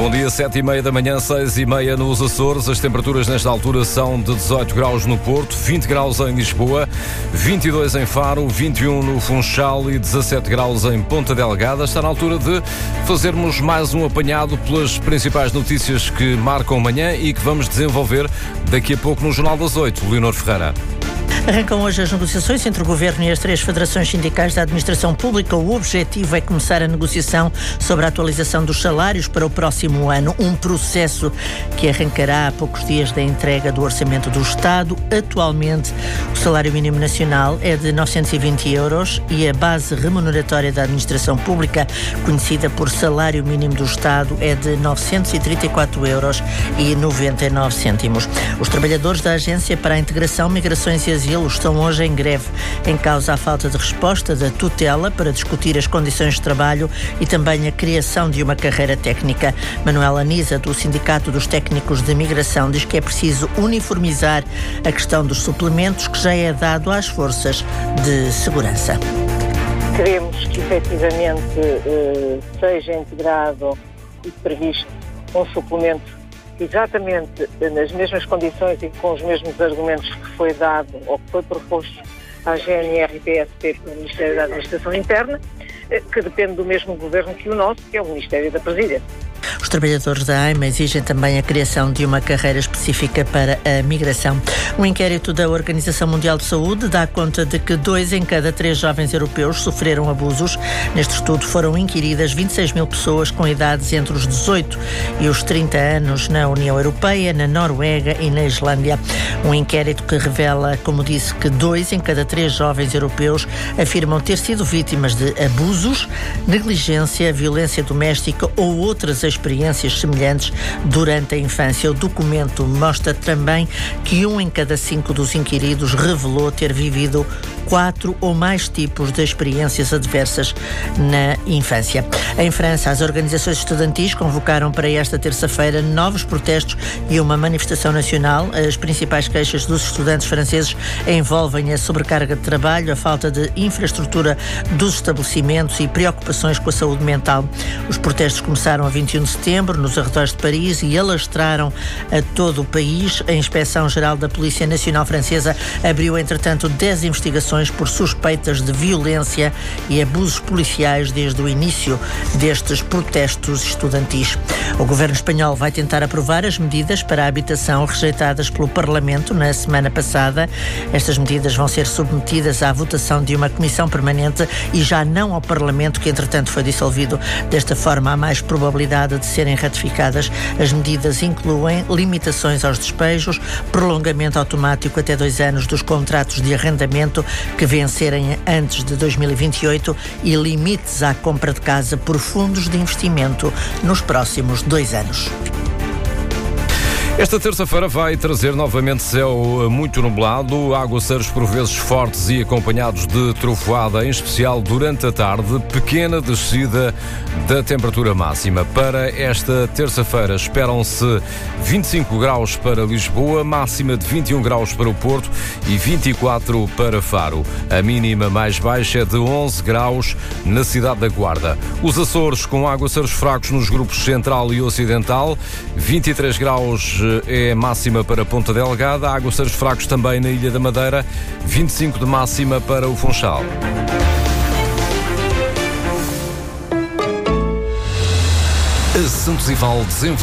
Bom dia, 7h30 da manhã, 6h30 nos Açores. As temperaturas nesta altura são de 18 graus no Porto, 20 graus em Lisboa, 22 em Faro, 21 no Funchal e 17 graus em Ponta Delgada. Está na altura de fazermos mais um apanhado pelas principais notícias que marcam amanhã e que vamos desenvolver daqui a pouco no Jornal das 8. Leonor Ferreira. Arrancam hoje as negociações entre o Governo e as 3 federações sindicais da administração pública. O objetivo é começar a negociação sobre a atualização dos salários para o próximo ano, um processo que arrancará a poucos dias da entrega do Orçamento do Estado. Atualmente, o salário mínimo nacional é de 920 euros e a base remuneratória da administração pública, conhecida por Salário Mínimo do Estado, é de 934 euros e 99 cêntimos. Os trabalhadores da Agência para a Integração, Migrações e Asilo estão hoje em greve, em causa a falta de resposta da tutela para discutir as condições de trabalho e também a criação de uma carreira técnica. Manuela Nisa, do Sindicato dos Técnicos de Migração, diz que é preciso uniformizar a questão dos suplementos que já é dado às forças de segurança. Queremos que efetivamente seja integrado e previsto um suplemento exatamente nas mesmas condições e com os mesmos argumentos que foi dado ou que foi proposto à GNR e PSP pelo Ministério da Administração Interna, que depende do mesmo governo que o nosso, que é o Ministério da Presidência. Os trabalhadores da AIMA exigem também a criação de uma carreira específica para a migração. Um inquérito da Organização Mundial de Saúde dá conta de que 2 em cada 3 jovens europeus sofreram abusos. Neste estudo foram inquiridas 26 mil pessoas com idades entre os 18 e os 30 anos na União Europeia, na Noruega e na Islândia. Um inquérito que revela, como disse, que 2 em cada 3 jovens europeus afirmam ter sido vítimas de abusos, negligência, violência doméstica ou outras experiências semelhantes durante a infância. O documento mostra também que 1 em cada 5 dos inquiridos revelou ter vivido 4 ou mais tipos de experiências adversas na infância. Em França, as organizações estudantis convocaram para esta terça-feira novos protestos e uma manifestação nacional. As principais queixas dos estudantes franceses envolvem a sobrecarga de trabalho, a falta de infraestrutura dos estabelecimentos e preocupações com a saúde mental. Os protestos começaram a 21 de setembro, nos arredores de Paris, e alastraram a todo o país. A Inspeção-Geral da Polícia Nacional Francesa abriu, entretanto, 10 investigações por suspeitas de violência e abusos policiais desde o início destes protestos estudantis. O governo espanhol vai tentar aprovar as medidas para a habitação rejeitadas pelo Parlamento na semana passada. Estas medidas vão ser submetidas à votação de uma comissão permanente e já não ao Parlamento, que entretanto foi dissolvido. Desta forma, há mais probabilidade de serem ratificadas. As medidas incluem limitações aos despejos, prolongamento automático até 2 anos dos contratos de arrendamento que vencerem antes de 2028 e limites à compra de casa por fundos de investimento nos próximos 2 anos. Esta terça-feira vai trazer novamente céu muito nublado, aguaceiros por vezes fortes e acompanhados de trovoada, em especial durante a tarde, pequena descida da temperatura máxima. Para esta terça-feira esperam-se 25 graus para Lisboa, máxima de 21 graus para o Porto e 24 para Faro. A mínima mais baixa é de 11 graus na cidade da Guarda. Os Açores com aguaceiros fracos nos grupos central e ocidental, 23 graus é máxima para Ponta Delgada, aguaceiros fracos também na Ilha da Madeira, 25 de máxima para o Funchal. A Santos Ival desenvolve